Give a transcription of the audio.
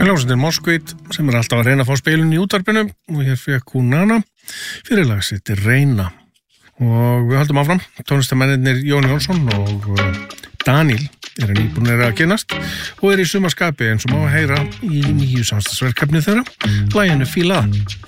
hljómsveitin Moskvit sem alltaf að reyna að fá spilun í útvarpinu og hér fekk hún Nana fyrir lag sitt Reyna og við höldum áfram tónlistarmennirnir Jón Jónsson og Daniel nýbúnir að kynnast og í sumarskapi eins og má að heyra í nýju samstagsverkefni þeirra laginu Fíla